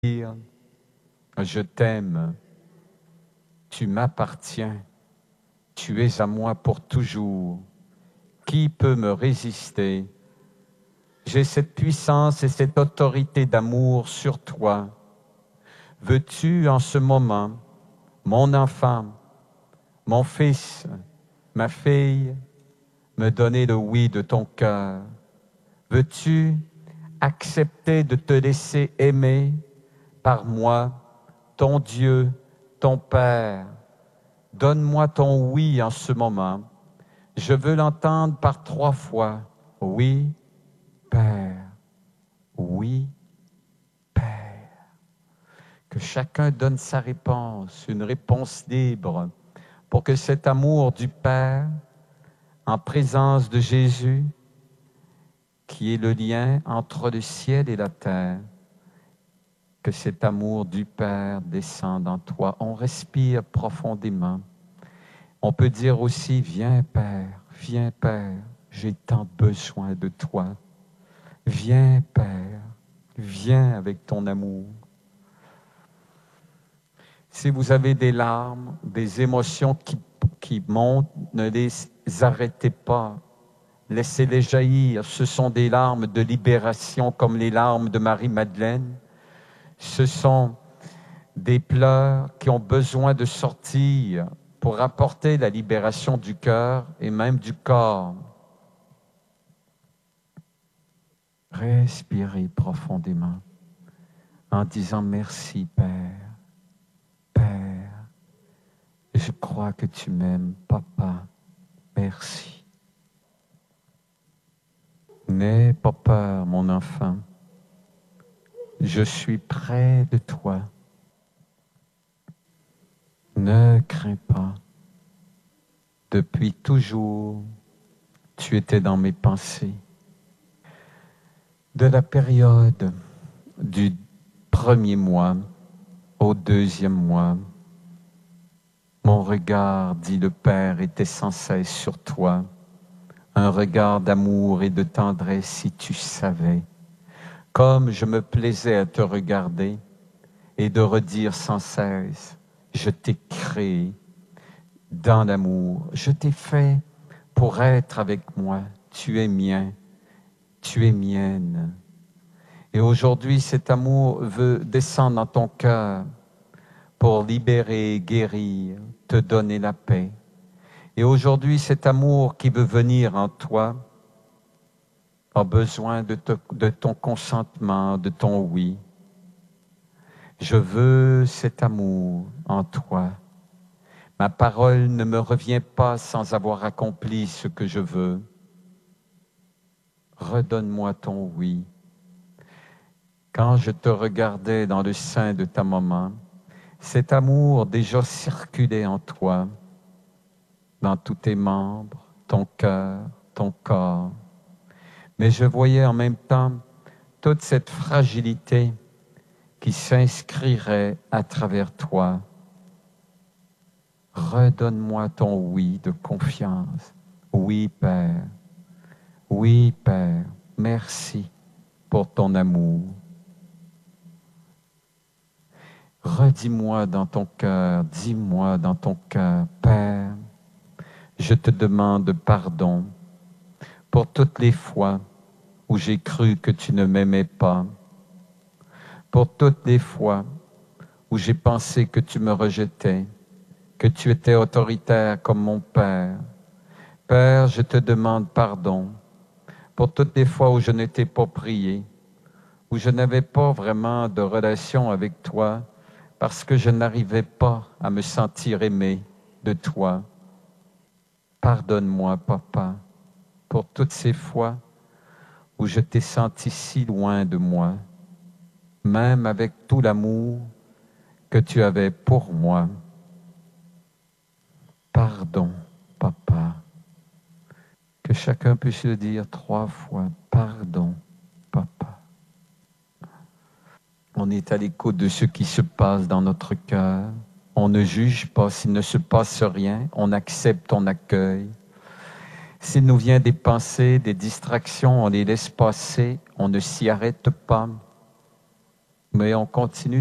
Je t'aime, tu m'appartiens, tu es à moi pour toujours. Qui peut me résister? J'ai cette puissance et cette autorité d'amour sur toi. Veux-tu en ce moment, mon enfant, mon fils, ma fille, me donner le oui de ton cœur? Veux-tu accepter de te laisser aimer par moi, ton Dieu, ton Père? Donne-moi ton oui en ce moment. Je veux l'entendre par 3 fois. Oui, Père. Oui, Père. Que chacun donne sa réponse, une réponse libre, pour que cet amour du Père, en présence de Jésus, qui est le lien entre le ciel et la terre, que cet amour du Père descende en toi. On respire profondément. On peut dire aussi, viens Père, j'ai tant besoin de toi. Viens Père, viens avec ton amour. Si vous avez des larmes, des émotions qui montent, ne les arrêtez pas. Laissez-les jaillir. Ce sont des larmes de libération comme les larmes de Marie-Madeleine. Ce sont des pleurs qui ont besoin de sortir pour apporter la libération du cœur et même du corps. Respirez profondément en disant merci Père. Père, je crois que tu m'aimes, Papa. Merci. N'aie pas peur, mon enfant. Je suis près de toi. Ne crains pas. Depuis toujours, tu étais dans mes pensées. De la période du 1er mois au 2e mois, mon regard, dit le Père, était sans cesse sur toi. Un regard d'amour et de tendresse, si tu savais. Comme je me plaisais à te regarder et de redire sans cesse, je t'ai créé dans l'amour. Je t'ai fait pour être avec moi. Tu es mien, tu es mienne. Et aujourd'hui, cet amour veut descendre dans ton cœur pour libérer, guérir, te donner la paix. Et aujourd'hui, cet amour qui veut venir en toi a besoin de ton consentement, de ton oui. Je veux cet amour en toi. Ma parole ne me revient pas sans avoir accompli ce que je veux. Redonne-moi ton oui. Quand je te regardais dans le sein de ta maman, cet amour déjà circulait en toi, dans tous tes membres, ton cœur, ton corps. Mais je voyais en même temps toute cette fragilité qui s'inscrirait à travers toi. Redonne-moi ton oui de confiance. Oui, Père. Oui, Père. Merci pour ton amour. Redis-moi dans ton cœur, dis-moi dans ton cœur, Père, je te demande pardon pour toutes les fois où j'ai cru que tu ne m'aimais pas, pour toutes les fois où j'ai pensé que tu me rejetais, que tu étais autoritaire comme mon Père. Père, je te demande pardon pour toutes les fois où je ne t'ai pas prié, où je n'avais pas vraiment de relation avec toi, parce que je n'arrivais pas à me sentir aimé de toi. Pardonne-moi, Papa, pour toutes ces fois où je t'ai senti si loin de moi, même avec tout l'amour que tu avais pour moi. Pardon, Papa. Que chacun puisse le dire 3 fois. Pardon, Papa. On est à l'écoute de ce qui se passe dans notre cœur. On ne juge pas s'il ne se passe rien. On accepte, on accueille. S'il nous vient des pensées, des distractions, on les laisse passer. On ne s'y arrête pas. Mais on continue